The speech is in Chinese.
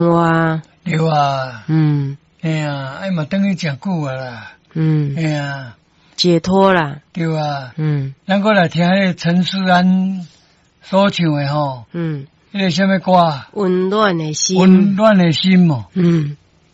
哇， 对啊， 嗯哎呀，哎嘛等于真久啊啦， 嗯， 哎呀， 解脱啦， 对啊， 嗯咱过来听迄个陈思安所唱的吼， 嗯， 迄个什么歌， 温暖的心， 温暖的心哦， 嗯